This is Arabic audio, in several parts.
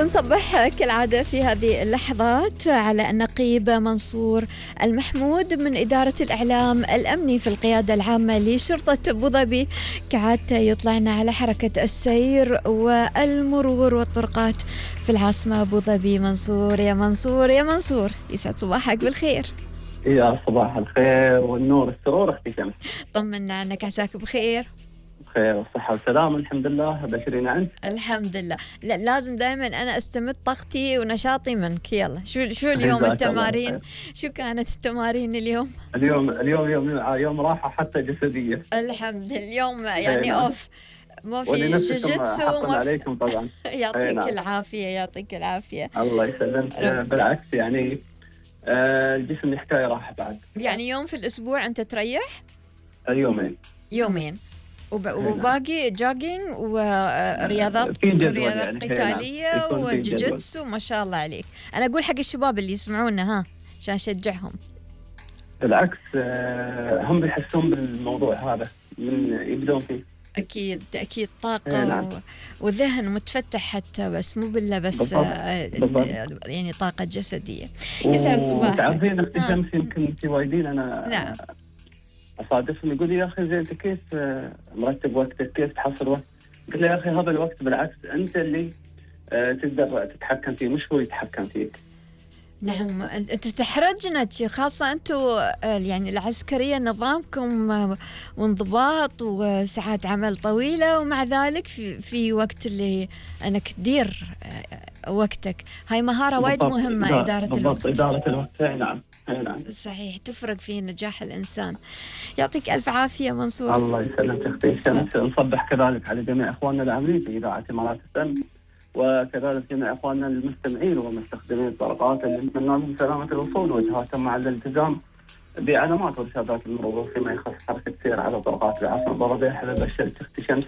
ونصبح كالعادة في هذه اللحظات على النقيب منصور المحمود من إدارة الإعلام الأمني في القيادة العامة لشرطة أبو ظبي، كعادته يطلعنا على حركة السير والمرور والطرقات في العاصمة أبو ظبي. منصور يا منصور يا منصور، يسعد صباحك بالخير. يا صباح الخير والنور السرور اختي شمس. طمنا عنك، عساك بخير؟ بخير والصحة والسلامة الحمد لله. بشرين عنك. الحمد لله. لا لازم دائما أنا أستمد طاقتي ونشاطي منك. يلا شو اليوم التمارين؟ شو كانت التمارين اليوم؟ اليوم راحة حتى جسدية. الحمد لله. اليوم يعني أوف، ما في جوجيتسو ما عليكم طبعا. يعطيك العافية يعطيك العافية. الله يسلمك. بالعكس يعني الجسم يحتاج راحة بعد. يعني يوم في الأسبوع أنت تريح؟ يومين وباقي جوجينج ورياضات يعني قتالية وجوجيتسو. ما شاء الله عليك. أنا أقول حق الشباب اللي يسمعونا عشان شجعهم. بالعكس هم بيحسون بالموضوع هذا من يبدون فيه. أكيد طاقة وذهن متفتح حتى، بس مو بالله بس بالضبط. يعني طاقة جسدية. يسعد صباحك. تعرفين أختي شمس يمكن في وايدين أنا نعم أصادفهم يقول لي يا أخي زين أنت كيف مرتب وقتك، كيف تحصل وقت؟ قلت له يا أخي هذا الوقت بالعكس أنت اللي تقدر تتحكم فيه، مش هو يتحكم فيك. نعم أنت تحرجنا، خاصة أنتم يعني العسكرية نظامكم وانضباط وساعات عمل طويلة، ومع ذلك في وقت اللي أنك تدير وقتك. هاي مهارة وايد مهمة. إدارة الوقت. إدارة الوقت. نعم صحيح، تفرق في نجاح الإنسان. يعطيك ألف عافية منصور. الله يسلمك أختي شمس. نصبح كذلك على جميع إخواننا العاملين في إذاعة إمارات السلم، وكذلك جميع إخواننا المستمعين ومستخدمين الطرقات اللي نتمنى لهم سلامة الوصول وجهاتهم مع الالتزام بعلامات وإرشادات المرور فيما يخص حركة السير على طرقات العاصمة أبو ظبي. حابب أبشرك أختي شمس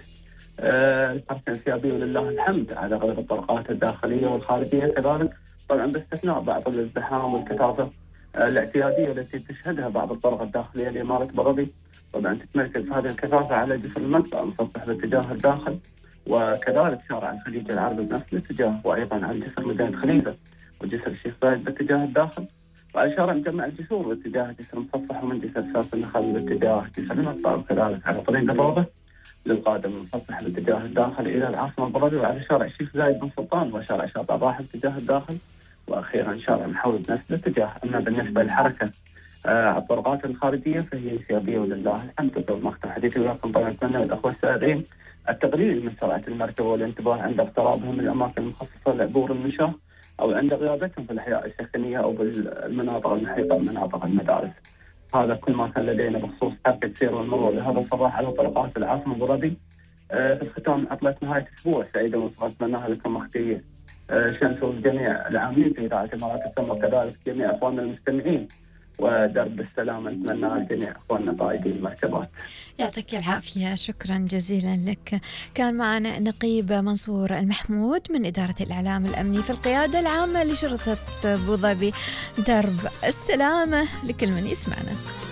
الحركة الانسيابية ولله الحمد على أغلب الطرقات الداخلية والخارجية كذلك، طبعا باستثناء بعض الازدحام والكثافة الاعتيادية التي تشهدها بعض الطرق الداخلية لإمارة أبو ظبي. طبعا تتمركز هذه الكثافة على جسر المنطقة المسطح باتجاه الداخل، وكذلك شارع الخليج العربي بنفس الاتجاه، وأيضا على جسر مدينة خليفة وجسر الشيخ زايد باتجاه الداخل، وعلى شارع مجمع الجسور باتجاه جسر المصفح، ومن جسر ساس النخل باتجاه جسر المنطقة، وكذلك على طريق الروضة للقادم المصفح باتجاه الداخل إلى العاصمة أبو ظبي، وعلى شارع الشيخ زايد بن سلطان وشارع شاطئ الراحة باتجاه الداخل، وأخيرا شارع محول بنفس الاتجاه. أما بالنسبة للحركة على الطرقات الخارجية فهي انسيابية ولله الحمد. قبل ما أختم حديثي وياكم طبعا أتمنى للأخوة السائقين التقليل من سرعة المركبة والانتباه عند اقترابهم من الأماكن المخصصة لعبور المشاة أو عند غيابتهم في الأحياء السكنية أو بالمناطق المحيطة بمناطق المدارس. هذا كل ما كان لدينا بخصوص حركة السير والمرور لهذا الصباح على طرقات العاصمة أبو ظبي. في الختام عطلة نهاية أسبوع سعيدة وأتمناها لكم أختي شمس والجميع العاملين في إذاعة إمارات السلم، وكذلك جميع أخواننا المستمعين، ودرب السلامة نتمنى لجميع أخواننا قائدي المركبات. يعطيك العافية، شكرا جزيلا لك. كان معنا نقيب منصور المحمود من إدارة الإعلام الأمني في القيادة العامة لشرطة أبو ظبي. درب السلامة لكل من يسمعنا.